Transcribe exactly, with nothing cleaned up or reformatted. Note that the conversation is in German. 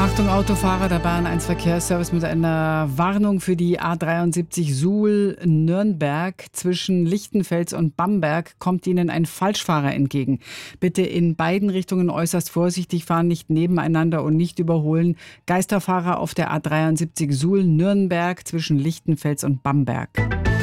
Achtung Autofahrer, der Bayern eins Verkehrsservice mit einer Warnung für die A dreiundsiebzig Suhl-Nürnberg. Zwischen Lichtenfels und Bamberg kommt Ihnen ein Falschfahrer entgegen. Bitte in beiden Richtungen äußerst vorsichtig fahren, nicht nebeneinander und nicht überholen. Geisterfahrer auf der A dreiundsiebzig Suhl-Nürnberg zwischen Lichtenfels und Bamberg.